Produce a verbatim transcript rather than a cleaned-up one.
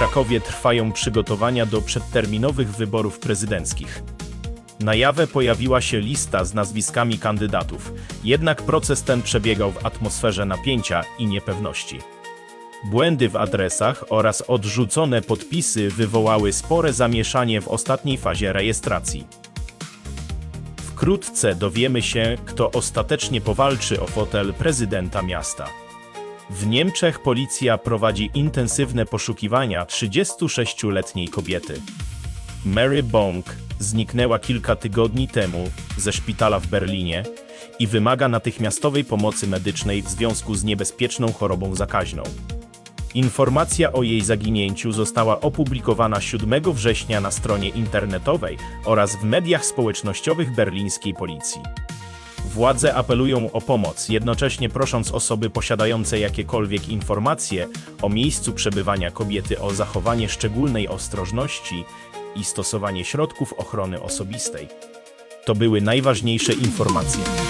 Krakowie trwają przygotowania do przedterminowych wyborów prezydenckich. Na jawie pojawiła się lista z nazwiskami kandydatów, jednak proces ten przebiegał w atmosferze napięcia i niepewności. Błędy w adresach oraz odrzucone podpisy wywołały spore zamieszanie w ostatniej fazie rejestracji. Wkrótce dowiemy się, kto ostatecznie powalczy o fotel prezydenta miasta. W Niemczech policja prowadzi intensywne poszukiwania trzydziestosześcioletniej kobiety. Mary Bong zniknęła kilka tygodni temu ze szpitala w Berlinie i wymaga natychmiastowej pomocy medycznej w związku z niebezpieczną chorobą zakaźną. Informacja o jej zaginięciu została opublikowana siódmego września na stronie internetowej oraz w mediach społecznościowych berlińskiej policji. Władze apelują o pomoc, jednocześnie prosząc osoby posiadające jakiekolwiek informacje o miejscu przebywania kobiety o zachowanie szczególnej ostrożności i stosowanie środków ochrony osobistej. To były najważniejsze informacje.